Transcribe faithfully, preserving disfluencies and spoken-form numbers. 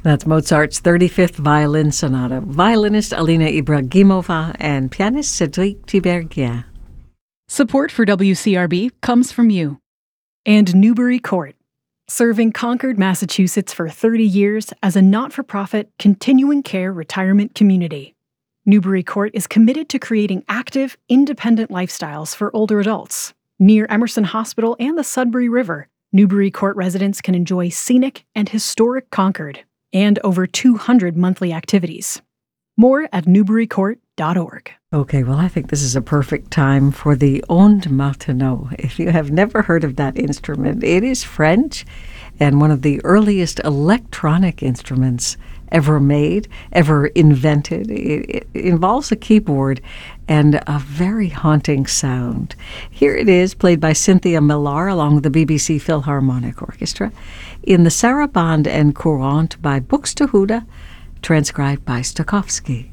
That's Mozart's thirty-fifth Violin Sonata. Violinist Alina Ibragimova and pianist Cédric Tiberghien. Support for W C R B comes from you. And Newbury Court, serving Concord, Massachusetts for thirty years as a not-for-profit, continuing care retirement community. Newbury Court is committed to creating active, independent lifestyles for older adults. Near Emerson Hospital and the Sudbury River, Newbury Court residents can enjoy scenic and historic Concord and over two hundred monthly activities. More at newbury court dot org. Okay, well, I think this is a perfect time for the Onde Martenot. If you have never heard of that instrument, it is French and one of the earliest electronic instruments ever made, ever invented. It, it involves a keyboard and a very haunting sound. Here it is, played by Cynthia Millar along with the B B C Philharmonic Orchestra in the Sarabande and Courante by Buxtehude, transcribed by Stokowski.